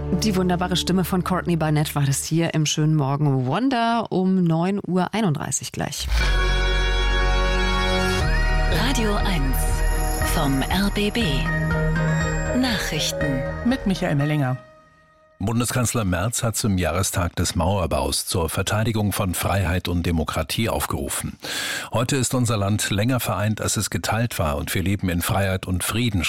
Die wunderbare Stimme von Courtney Barnett war das hier im schönen Morgen Wonder um 9.31 Uhr gleich. Radio 1 vom RBB. Nachrichten mit Michael Mellinger. Bundeskanzler Merz hat zum Jahrestag des Mauerbaus zur Verteidigung von Freiheit und Demokratie aufgerufen. Heute ist unser Land länger vereint, als es geteilt war, und wir leben in Freiheit und Frieden,